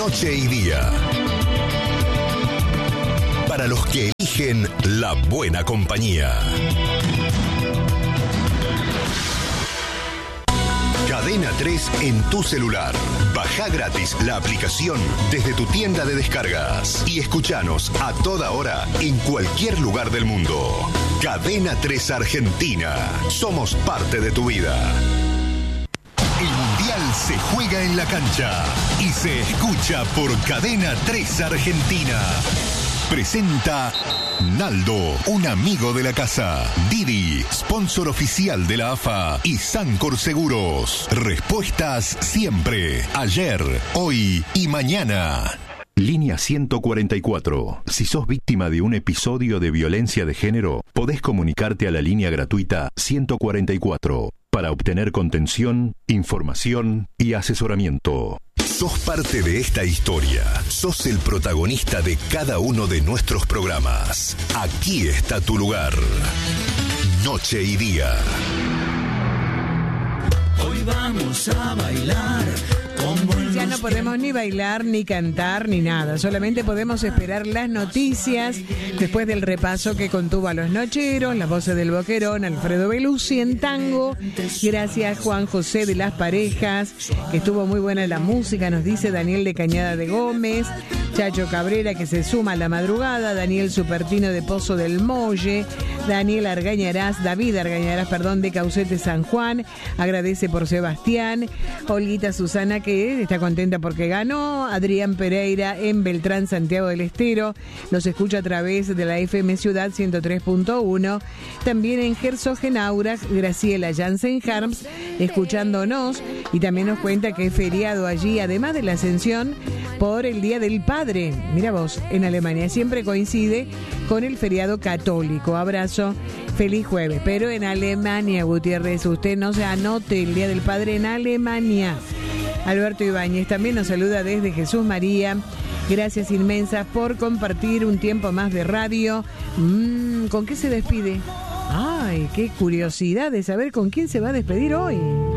Noche y Día. Para los que eligen la buena compañía. Cadena 3 en tu celular. Baja gratis la aplicación desde tu tienda de descargas y escuchanos a toda hora en cualquier lugar del mundo. Cadena 3 Argentina. Somos parte de tu vida. El Mundial se juega en la cancha y se escucha por Cadena 3 Argentina. Presenta Naldo, un amigo de la casa. Didi, sponsor oficial de la AFA. Y Sancor Seguros. Respuestas siempre. Ayer, hoy y mañana. Línea 144. Si sos víctima de un episodio de violencia de género, podés comunicarte a la línea gratuita 144 para obtener contención, información y asesoramiento. Sos parte de esta historia. Sos el protagonista de cada uno de nuestros programas. Aquí está tu lugar. Noche y Día. Hoy vamos a bailar. Ya no podemos ni bailar, ni cantar, ni nada. Solamente podemos esperar las noticias después del repaso que contuvo a los nocheros, las voces del Boquerón, Alfredo Belusi en tango. Gracias Juan José de Las Parejas, que estuvo muy buena la música, nos dice Daniel de Cañada de Gómez, Chacho Cabrera que se suma a la madrugada, Daniel Supertino de Pozo del Molle, David Argañarás de Caucete San Juan, agradece por Sebastián, Olguita Susana que está contenta porque ganó, Adrián Pereira en Beltrán, Santiago del Estero, los escucha a través de la FM Ciudad 103.1, también en Herzogenaurach, Graciela Jansen Harms, escuchándonos, y también nos cuenta que es feriado allí, además de la Ascensión, por el Día del Padre. Mira vos, en Alemania siempre coincide con el feriado católico. Abrazo, feliz jueves. Pero en Alemania, Gutiérrez, usted no se anote el Día del Padre en Alemania. Alberto Ibáñez también nos saluda desde Jesús María. Gracias inmensas por compartir un tiempo más de radio. ¿Con qué se despide? Ay, qué curiosidad de saber con quién se va a despedir hoy.